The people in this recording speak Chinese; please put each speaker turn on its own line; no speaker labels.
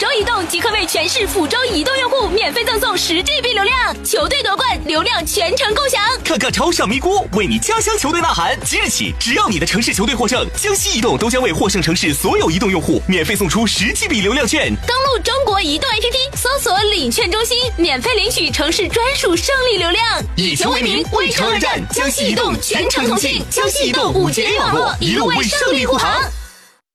州移动即可为全市抚州移动用户免费赠送10GB 流量，球队夺冠，流量全程共享。
看看超上咪咕，为你家乡球队呐喊！即日起，只要你的城市球队获胜，江西移动都将为获胜城市所有移动用户免费送出10GB 流量券。
登录中国移动 APP， 搜索领券中心，免费领取城市专属胜利流量。
以球为名，为城而战，江西移动全程同庆，江西移动5G 网络一路为胜利护航。